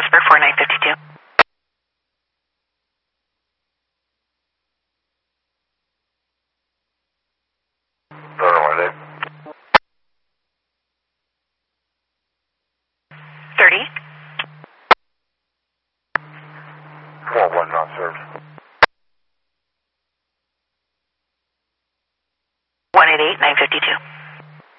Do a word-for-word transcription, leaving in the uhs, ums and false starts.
Whisper four nine five two. thirty. four one not served.